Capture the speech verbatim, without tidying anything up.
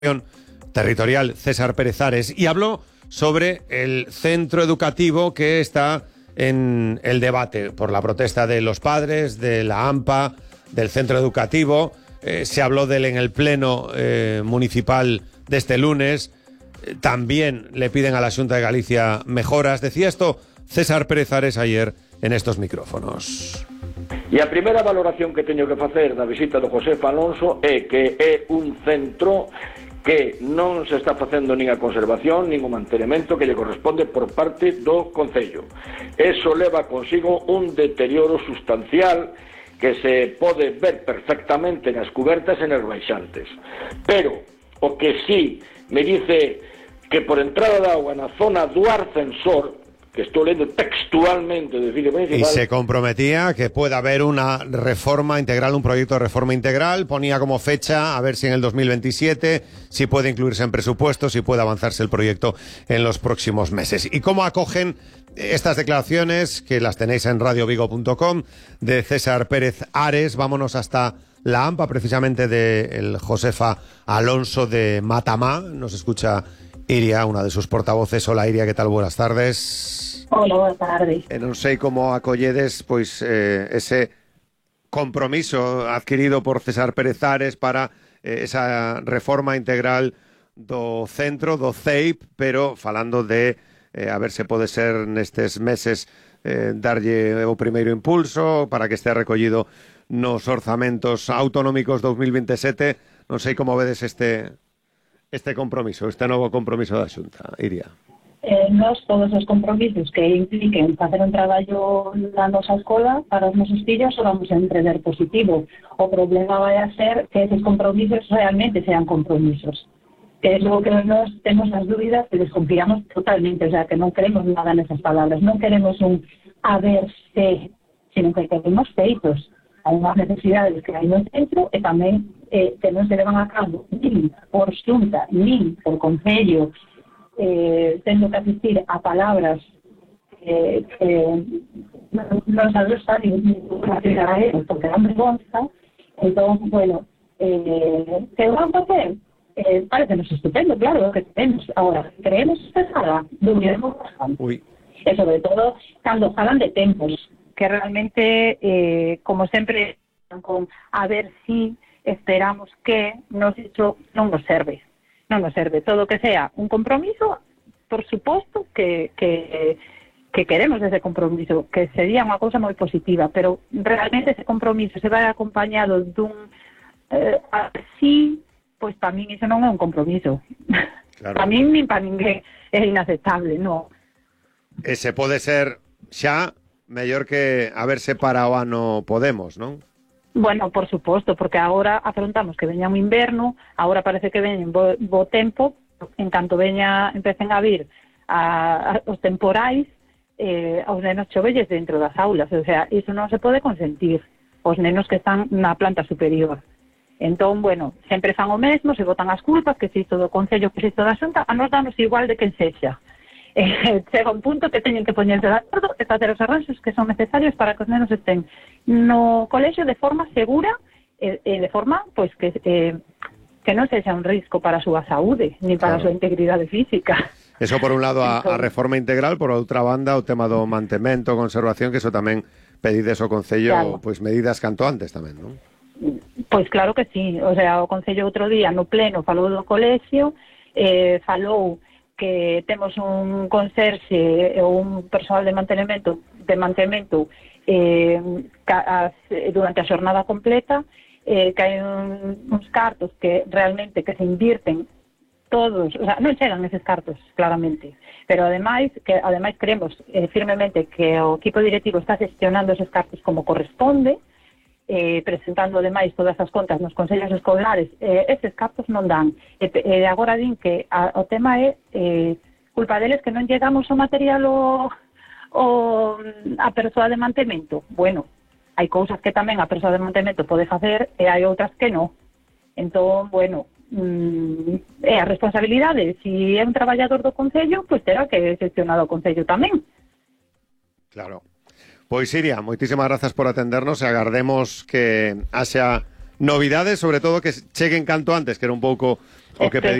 territorial César Pérez Ares y habló sobre el centro educativo que está en el debate por la protesta de los padres, de la AMPA, del centro educativo. Eh, se habló de él en el pleno eh, municipal de este lunes. Eh, también le piden a la Xunta de Galicia mejoras. Decía esto César Pérez Ares ayer en estos micrófonos. E a primeira valoración que teño que facer da visita do Josefa Alonso é que é un centro que non se está facendo nin a conservación nin o mantenimento que lle corresponde por parte do Concello. Eso leva consigo un deterioro sustancial que se pode ver perfectamente nas cubertas e nas baixantes. Pero o que sí me dice que por entrada de agua na zona do ascensor, que estoy leyendo textualmente de Cine Municipal. Y se comprometía que pueda haber una reforma integral, un proyecto de reforma integral. Ponía como fecha, a ver si en el dos mil veintisiete, si puede incluirse en presupuesto, si puede avanzarse el proyecto en los próximos meses. ¿Y cómo acogen estas declaraciones, que las tenéis en radio vigo punto com, de César Pérez Ares? Vámonos hasta la AMPA, precisamente del Josefa Alonso de Matamá. Nos escucha Iria, una de sus portavoces. Hola Iria, ¿qué tal? Buenas tardes. Hola, buenas tardes. Eh, non sei como acolledes pois eh, ese compromiso adquirido por César Pérez Ares para eh, esa reforma integral do centro, do C E I P, pero falando de eh, a ver se pode ser nestes meses eh, darlle o primeiro impulso para que estea recollido nos orzamentos autonómicos dos mil veintisiete. Non sei como vedes este este compromiso, este novo compromiso da Xunta, Iria. Eh, nos todos os compromisos que impliquen facer un traballo na nosa escola para os nosos fillos o vamos a entender positivo. O problema vai a ser que esos compromisos realmente sean compromisos. Que es lo que nos temos as dúbidas, que desconfiamos totalmente, o sea, que non queremos nada nesas palabras, non queremos un a ver se, sino que queremos feitos. Hai unhas necesidades que hai no centro e tamén eh, que non se levan a cabo nin por Xunta, nin por Concello, eh, tendo que asistir a palabras eh, que non sabemos estar nin relacionar a ellos, porque dan vergonza. Entón, bueno, eh, que van a facer? Eh, parecenos estupendo, claro, que tenemos. Ahora, creemos pesada, dubiremos bastante. Uy. E sobre todo, cando falan de tempos, que realmente, eh, como sempre, con a ver si esperamos que nos iso non nos serve. Non nos serve. Todo que sea un compromiso, por suposto que, que, que queremos ese compromiso, que sería unha cousa moi positiva, pero realmente ese compromiso se vai acompañado dun eh, así, pois para min iso non é un compromiso. Claro. Para min nin para ninguén é inaceptable, non. Ese pode ser xa mellor que a verse para o ano Podemos, non? Bueno, por suposto, porque agora afrontamos que veña un inverno, agora parece que veñen bo, bo tempo, en canto veña, empecen a vir a, a, os temporais, eh, aos nenos chovelles dentro das aulas, o sea, iso non se pode consentir, os nenos que están na planta superior. Entón, bueno, sempre fan o mesmo, se botan as culpas, que se isto do Concello, que se isto da Xunta, a nos danos igual de quen sexa. Eh, chega un punto que teñen que poñerse de acordo e facer os arranxos que son necesarios para que os nenos estén no colexio de forma segura e, e de forma, pois, que eh, que non sexa un risco para a súa saúde ni para claro. A súa integridade física. Eso por un lado a, a reforma integral, por outra banda o tema do mantemento, conservación, que eso tamén pedides ao Concello, claro. Pois medidas canto antes tamén, non? Pois claro que sí, o sea, o Concello outro día no pleno falou do colexio, eh, falou que temos un conserxe ou un persoal de mantenimento de mantemento eh, ca, as, durante a xornada completa, eh, que hai un, uns cartos que realmente que se invirten todos, o sea, non chegan eses cartos claramente, pero ademais que ademais creemos eh, firmemente que o equipo directivo está gestionando eses cartos como corresponde, eh, presentando ademais todas as contas nos consellos escolares, eh, estes cartos non dan. E eh, agora din que a, o tema é eh, culpa deles que non llegamos ao material o, o a persoa de mantemento. Bueno, hai cousas que tamén a persoa de mantemento pode facer e hai outras que non. Entón, bueno, mm, é a responsabilidade. Se é un traballador do Concello, pois terá que gestionar o Concello tamén. Claro. Pois Iria, moitísimas grazas por atendernos e agardemos que haxa novidades, sobre todo que cheguen canto antes, que era un pouco o que